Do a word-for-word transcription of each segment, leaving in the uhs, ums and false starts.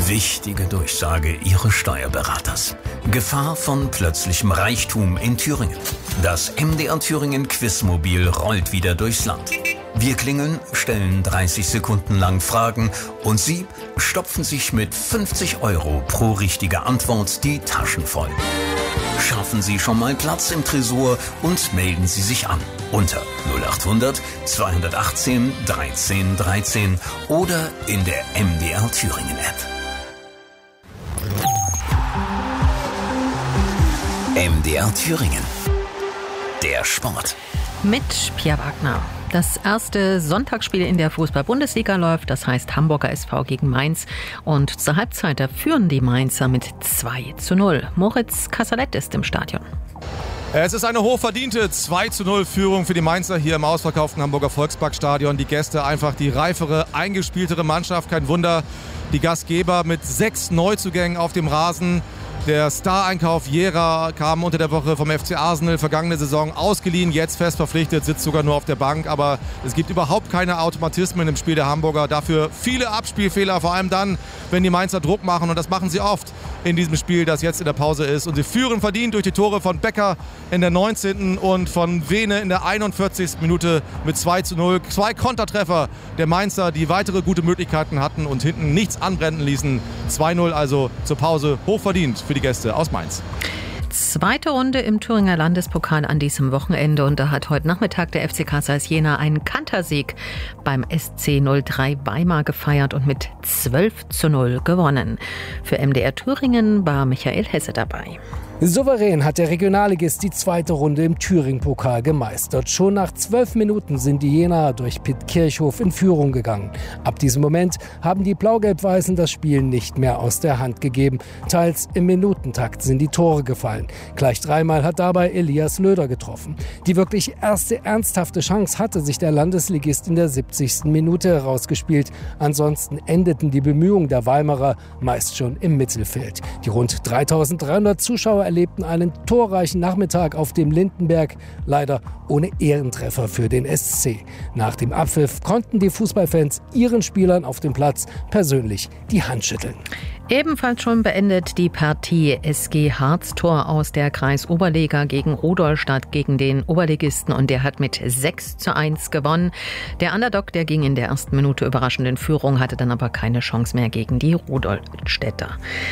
Wichtige Durchsage Ihres Steuerberaters. Gefahr von plötzlichem Reichtum in Thüringen. Das M D R Thüringen Quizmobil rollt wieder durchs Land. Wir klingeln, stellen dreißig Sekunden lang Fragen und Sie stopfen sich mit fünfzig Euro pro richtige Antwort die Taschen voll. Schaffen Sie schon mal Platz im Tresor und melden Sie sich an unter null acht hundert zweihundertachtzehn dreizehn dreizehn oder in der M D R Thüringen App. M D R Thüringen. Der Sport. Mit Pia Wagner. Das erste Sonntagsspiel in der Fußball-Bundesliga läuft, das heißt Hamburger S V gegen Mainz. Und zur Halbzeit da führen die Mainzer mit zwei zu null. Moritz Kassalet ist im Stadion. Es ist eine hochverdiente zwei zu null Führung für die Mainzer hier im ausverkauften Hamburger Volksparkstadion. Die Gäste einfach die reifere, eingespieltere Mannschaft. Kein Wunder, die Gastgeber mit sechs Neuzugängen auf dem Rasen. Der Star-Einkauf Jera kam unter der Woche vom F C Arsenal, vergangene Saison ausgeliehen, jetzt fest verpflichtet, sitzt sogar nur auf der Bank. Aber es gibt überhaupt keine Automatismen im Spiel der Hamburger. Dafür viele Abspielfehler, vor allem dann, wenn die Mainzer Druck machen. Und das machen sie oft in diesem Spiel, das jetzt in der Pause ist. Und sie führen verdient durch die Tore von Becker in der neunzehnten und von Vene in der einundvierzigsten Minute mit zwei zu null. Zwei Kontertreffer der Mainzer, die weitere gute Möglichkeiten hatten und hinten nichts anbrennen ließen. zwei null also zur Pause, hochverdient für die Gäste aus Mainz. Zweite Runde im Thüringer Landespokal an diesem Wochenende und da hat heute Nachmittag der F C Kassel Jena einen Kantersieg beim S C null drei Weimar gefeiert und mit zwölf zu null gewonnen. Für M D R Thüringen war Michael Hesse dabei. Souverän hat der Regionalligist die zweite Runde im Thüringen-Pokal gemeistert. Schon nach zwölf Minuten sind die Jenaer durch Pitt Kirchhof in Führung gegangen. Ab diesem Moment haben die Blau-Gelb-Weißen das Spiel nicht mehr aus der Hand gegeben. Teils im Minutentakt sind die Tore gefallen. Gleich dreimal hat dabei Elias Löder getroffen. Die wirklich erste ernsthafte Chance hatte sich der Landesligist in der siebzigsten Minute herausgespielt. Ansonsten endeten die Bemühungen der Weimarer meist schon im Mittelfeld. Die rund dreitausenddreihundert Zuschauer erlebten einen torreichen Nachmittag auf dem Lindenberg, leider ohne Ehrentreffer für den S C. Nach dem Abpfiff konnten die Fußballfans ihren Spielern auf dem Platz persönlich die Hand schütteln. Ebenfalls schon beendet die Partie S G Harztor aus der Kreisoberliga gegen Rudolstadt gegen den Oberligisten und der hat mit sechs zu eins gewonnen. Der Underdog, der ging in der ersten Minute überraschend in Führung, hatte dann aber keine Chance mehr gegen die Rudolstädter.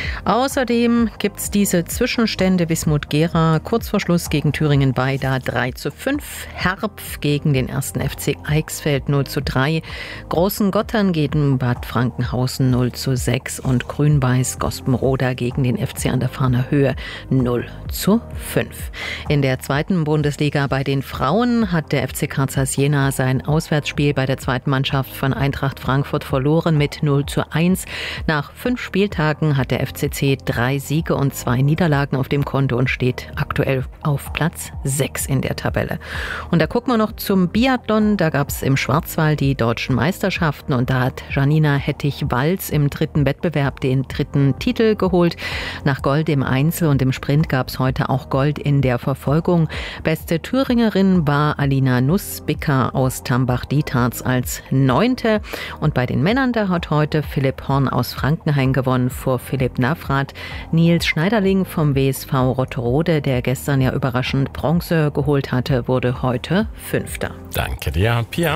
Außerdem gibt es diese Zwischenstände: Wismut-Gera kurz vor Schluss gegen Thüringen-Weida drei zu fünf, Herpf gegen den ersten F C Eichsfeld null zu drei, Großengottern gegen Bad Frankenhausen null zu sechs und Grünwald Gospenroda gegen den F C an der Farner Höhe null zu fünf. In der zweiten Bundesliga bei den Frauen hat der F C Karzers Jena sein Auswärtsspiel bei der zweiten Mannschaft von Eintracht Frankfurt verloren mit null zu eins. Nach fünf Spieltagen hat der F C C drei Siege und zwei Niederlagen auf dem Konto und steht aktuell auf Platz sechs in der Tabelle. Und da gucken wir noch zum Biathlon. Da gab es im Schwarzwald die deutschen Meisterschaften und da hat Janina Hettich-Walz im dritten Wettbewerb den dritten Titel geholt. Nach Gold im Einzel und im Sprint gab es heute auch Gold in der Verfolgung. Beste Thüringerin war Alina Nussbicker aus Tambach-Dietharz als Neunte. Und bei den Männern, da hat heute Philipp Horn aus Frankenhain gewonnen vor Philipp Navrat. Nils Schneiderling vom W S V Rotterode, der gestern ja überraschend Bronze geholt hatte, wurde heute Fünfter. Danke dir, Pia.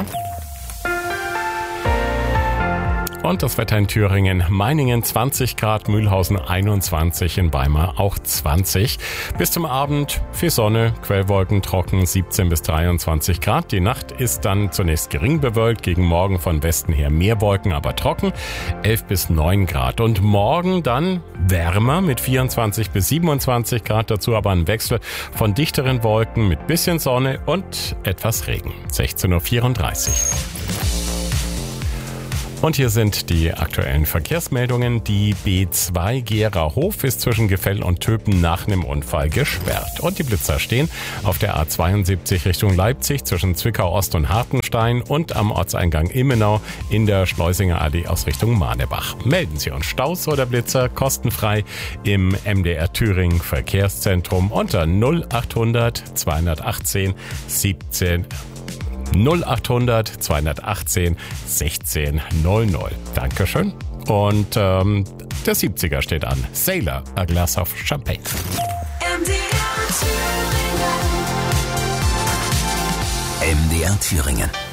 Und das Wetter in Thüringen: Meiningen zwanzig Grad, Mühlhausen einundzwanzig, in Weimar auch zwanzig. Bis zum Abend viel Sonne, Quellwolken trocken, siebzehn bis dreiundzwanzig Grad. Die Nacht ist dann zunächst gering bewölkt, gegen Morgen von Westen her mehr Wolken, aber trocken, elf bis neun Grad. Und morgen dann wärmer mit vierundzwanzig bis siebenundzwanzig Grad, dazu aber ein Wechsel von dichteren Wolken mit bisschen Sonne und etwas Regen. sechzehn Uhr vierunddreißig. Und hier sind die aktuellen Verkehrsmeldungen. Die B zwei Gera Hof ist zwischen Gefell und Töpen nach einem Unfall gesperrt. Und die Blitzer stehen auf der A zweiundsiebzig Richtung Leipzig zwischen Zwickau Ost und Hartenstein und am Ortseingang Ilmenau in der Schleusinger Allee aus Richtung Manebach. Melden Sie uns Staus oder Blitzer kostenfrei im M D R Thüringen Verkehrszentrum unter null achthundert zweihundertachtzehn siebzehn null achthundert zweihundertachtzehn sechzehn null null. Dankeschön. Und ähm, Der siebziger steht an. Sailor, A Glass of Champagne. M D R Thüringen. M D R Thüringen.